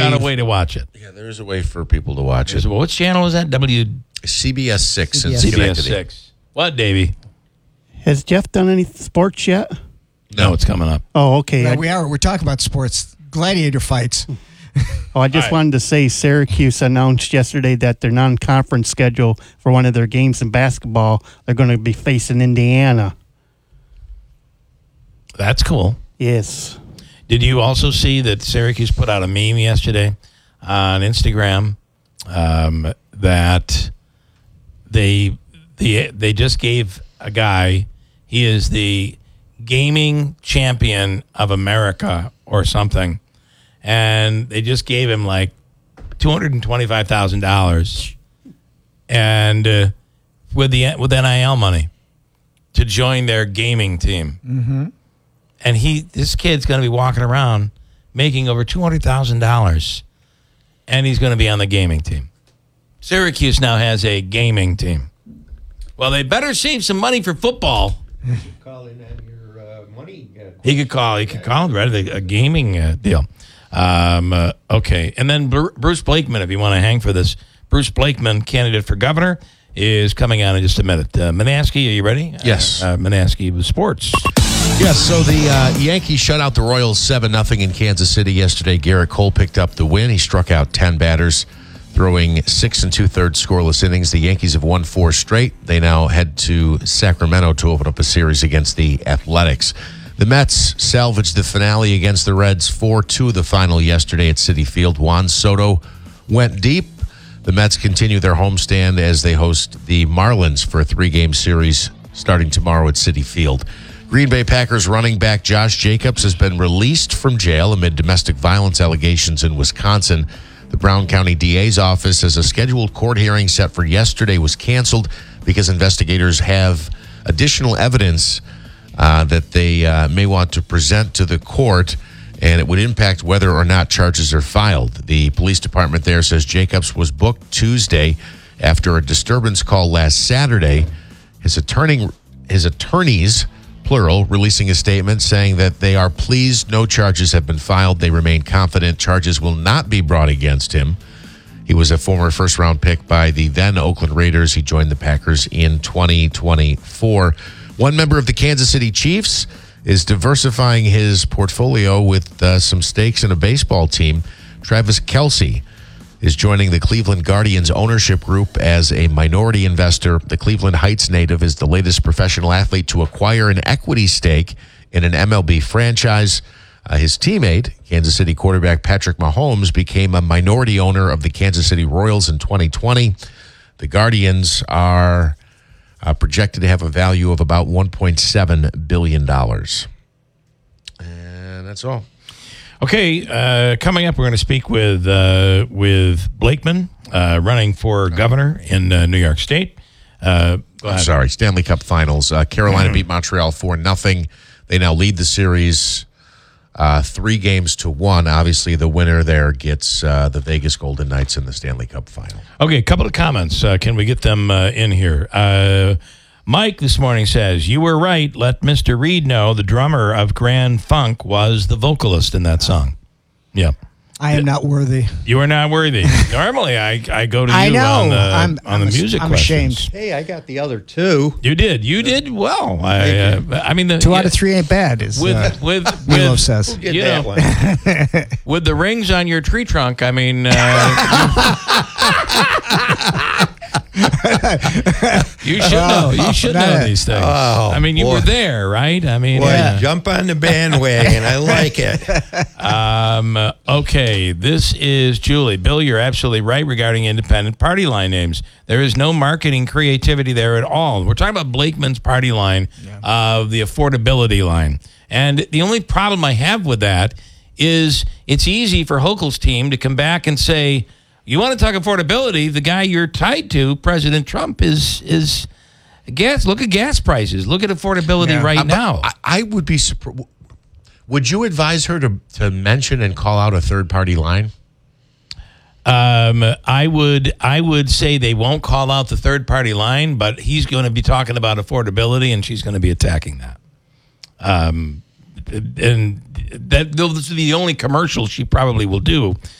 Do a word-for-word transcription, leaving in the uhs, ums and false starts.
got a way to watch it. Yeah, there is a way for people to watch There's, it. what channel is that? W C B S six in C B S C B S Schenectady. six. What, Davey? Has Jeff done any sports yet? No, it's coming up. Oh, okay. Right, I, we are. We're talking about sports, gladiator fights. oh, I just right. wanted to say Syracuse announced yesterday that their non-conference schedule for one of their games in basketball, they're going to be facing Indiana. That's cool. Yes. Did you also see that Syracuse put out a meme yesterday on Instagram um, that they they they just gave a guy, he is the gaming champion of America or something, and they just gave him like two hundred twenty-five thousand dollars and uh, with the with N I L money to join their gaming team. Mm-hmm. And he, this kid's going to be walking around making over two hundred thousand dollars, and he's going to be on the gaming team. Syracuse now has a gaming team. Well, they better save some money for football. Call in on your uh, money. Uh, He could call. He could call right a, a gaming uh, deal. Um, uh, okay, and then Bru- Bruce Blakeman, if you want to hang for this, Bruce Blakeman, candidate for governor, is coming on in just a minute. Uh, Manaski, are you ready? Yes. Uh, uh, Manaski with sports. Yes, so the uh, Yankees shut out the Royals seven nothing in Kansas City yesterday. Garrett Cole picked up the win. He struck out ten batters, throwing six and two-thirds scoreless innings. The Yankees have won four straight. They now head to Sacramento to open up a series against the Athletics. The Mets salvaged the finale against the Reds four two the final yesterday at Citi Field. Juan Soto went deep. The Mets continue their homestand as they host the Marlins for a three-game series starting tomorrow at Citi Field. Green Bay Packers running back Josh Jacobs has been released from jail amid domestic violence allegations in Wisconsin. The Brown County D A's office says a scheduled court hearing set for yesterday was canceled because investigators have additional evidence uh, that they uh, may want to present to the court, and it would impact whether or not charges are filed. The police department there says Jacobs was booked Tuesday after a disturbance call last Saturday. His attorney, his attorneys, plural, releasing a statement saying that they are pleased no charges have been filed. They remain confident charges will not be brought against him. He was a former first-round pick by the then Oakland Raiders. He joined the Packers in twenty twenty-four. One member of the Kansas City Chiefs is diversifying his portfolio with uh, some stakes in a baseball team. Travis Kelce is joining the Cleveland Guardians ownership group as a minority investor. The Cleveland Heights native is the latest professional athlete to acquire an equity stake in an M L B franchise. Uh, his teammate, Kansas City quarterback Patrick Mahomes, became a minority owner of the Kansas City Royals in twenty twenty. The Guardians are uh, projected to have a value of about one point seven billion dollars. And that's all. Okay, uh, coming up, we're going to speak with uh, with Blakeman, uh, running for governor in uh, New York State. Uh, go I'm ahead. sorry, Stanley Cup Finals. Uh, Carolina beat Montreal four nothing. They now lead the series uh, three games to one. Obviously, the winner there gets uh, the Vegas Golden Knights in the Stanley Cup Final. Okay, a couple of comments. Uh, can we get them uh, in here? Uh, Mike this morning says, you were right. Let Mister Reed know the drummer of Grand Funk was the vocalist in that song. Yeah. I am not worthy. You are not worthy. Normally, I, I go to you I know. on the, I'm, on I'm the music I'm questions. ashamed. hey, I got the other two. You did. You did well. I, uh, I mean, the, Two yeah, out of three ain't bad, as with uh, with Milo with, says. Get you that know, one. with the rings on your tree trunk. I mean, uh, you, you should know. You should know that- these things. Oh, I mean, you boy. were there, right? I mean, Boy, uh, jump on the bandwagon. I like it. Um, uh, okay, this is Julie. Bill, you're absolutely right regarding independent party line names. There is no marketing creativity there at all. We're talking about Blakeman's party line, uh, the affordability line. And the only problem I have with that is it's easy for Hochul's team to come back and say, you want to talk affordability, the guy you're tied to, President Trump, is is gas. Look at gas prices. Look at affordability Yeah. right Uh, but now. I, I would be surprised. Would you advise her to, to mention and call out a third-party line? Um, I would I would say they won't call out the third party line, but he's going to be talking about affordability, and she's going to be attacking that. Um, and that this will be the only commercial she probably will do